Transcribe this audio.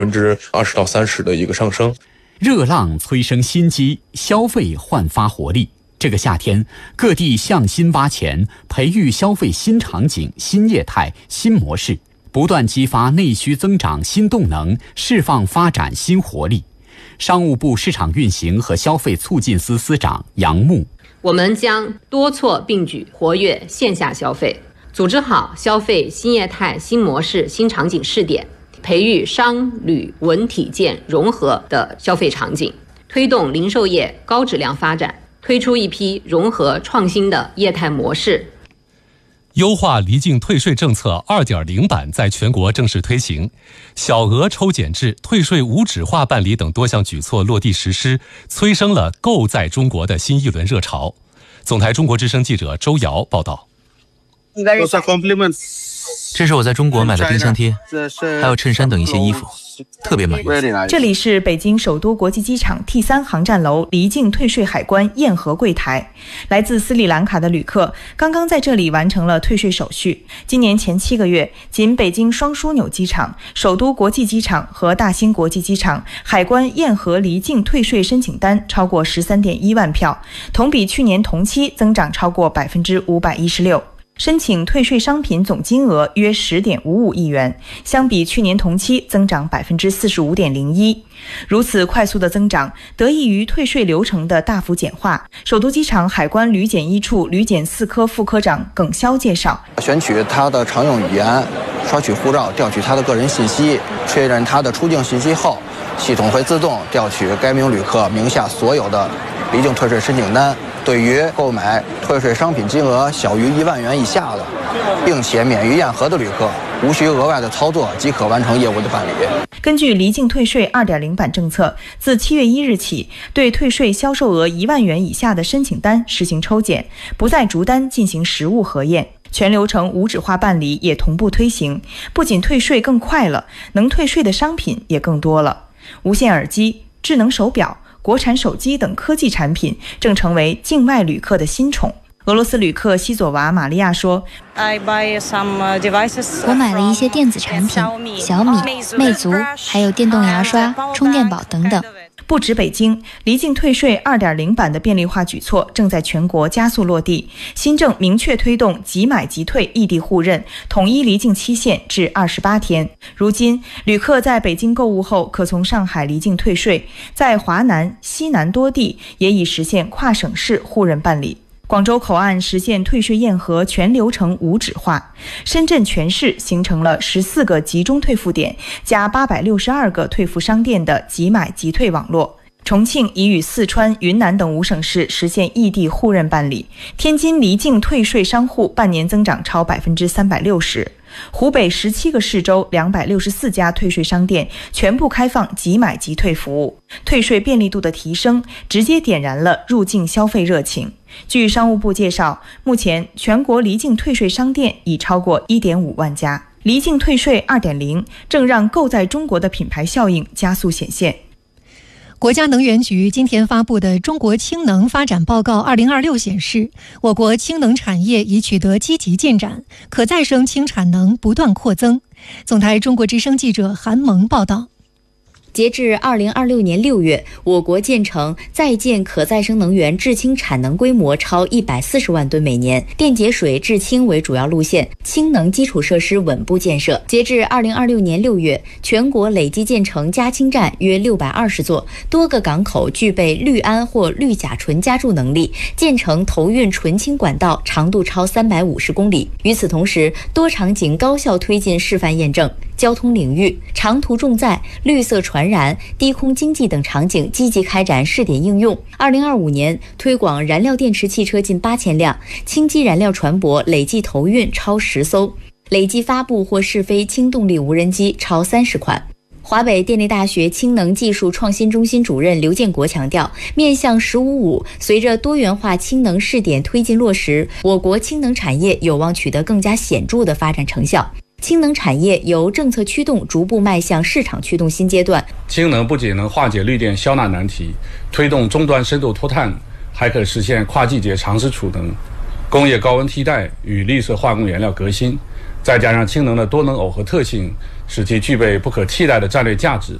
20%到30%的一个上升。 热浪催生新机，消费焕发活力。这个夏天，各地向新挖潜，培育消费新场景、新业态、新模式，不断激发内需增长新动能，释放发展新活力。商务部市场运行和消费促进司司长杨牧： 我们将多措并举，活跃线下消费，组织好消费新业态、新模式、新场景试点，培育商旅文体建融合的消费场景，推动零售业高质量发展，推出一批融合创新的业态模式。 优化离境退税政策 2.0 版在全国正式推行，小额抽减制、退税无纸化办理等多项举措落地实施，催生了购在中国的新一轮热潮。总台中国之声记者周瑶报道。 这是我在中国买的冰箱贴，还有衬衫等一些衣服，特别满意。 这里是北京首都国际机场 T3 航站楼离境退税海关验核柜台，来自斯里兰卡的旅客刚刚在这里完成了退税手续。今年前7个月，仅北京双枢纽机场、首都国际机场和大兴国际机场海关验核离境退税申请单超过13.1万票，同比去年同期增长超过516%。申请退税商品总金额约10.55亿元，相比去年同期增长45.01%。如此快速的增长，得益于退税流程的大幅简化。首都机场海关旅检1处旅检4科副科长耿潇介绍： 选取他的常用语言，刷取护照，调取他的个人信息，确认他的出境信息后，系统会自动调取该名旅客名下所有的离境退税申请单。对于购买退税商品金额小于1万元以下的，并且免于验核的旅客，无需额外的操作即可完成业务的办理。 根据离境退税 2.0 版政策，自7月1日起，对退税销售额1万元以下的申请单实行抽检，不再逐单进行实物核验，全流程无纸化办理也同步推行。不仅退税更快了，能退税的商品也更多了。无线耳机、智能手表、国产手机等科技产品正成为境外旅客的新宠。俄罗斯旅客西佐娃玛利亚说： 我买了一些电子产品，小米、魅族，还有电动牙刷、充电宝等等。 不止北京，离境退税 2.0 版的便利化举措正在全国加速落地。新政明确推动即买即退异地互认，统一离境期限至28天。如今，旅客在北京购物后，可从上海离境退税，在华南、西南多地也已实现跨省市互认办理。广州口岸实现退税验核全流程无纸化，深圳全市形成了14个集中退付点加862个退付商店的即买即退网络。重庆已与四川、云南等5省市实现异地互认办理，天津离境退税商户半年增长超360%。湖北17个市州264家退税商店全部开放即买即退服务，退税便利度的提升直接点燃了入境消费热情。据商务部介绍，目前全国离境退税商店已超过 1.5 万家。离境退税 2.0 正让购在中国的品牌效应加速显现。 国家能源局今天发布的《中国氢能发展报告2026》显示，我国氢能产业已取得积极进展，可再生氢产能不断扩增。总台中国之声记者韩萌报道。 截至2026年6月，我国建成在建可再生能源制氢产能规模超140万吨每年，电解水制氢为主要路线，氢能基础设施稳步建设。截至2026年6月，全国累计建成加氢站约620座，多个港口具备氯胺或氯甲醇加注能力，建成投运纯氢管道长度超350公里。与此同时，多场景高效推进示范验证。交通领域，长途重载、绿色传染、低空经济等场景积极开展试点应用。2025年推广燃料电池汽车近8000辆，氢基燃料船舶累计投运超10艘，累计发布或试飞氢动力无人机超30款。华北电力大学氢能技术创新中心主任刘建国强调，面向“15+5”，随着多元化氢能试点推进落实，我国氢能产业有望取得更加显著的发展成效。氢能产业由政策驱动逐步迈向市场驱动新阶段。 氢能不仅能化解绿电消纳难题，推动终端深度脱碳，还可实现跨季节长时储能、工业高温替代与绿色化工原料革新， 再加上氢能的多能耦合特性，使其具备不可替代的战略价值。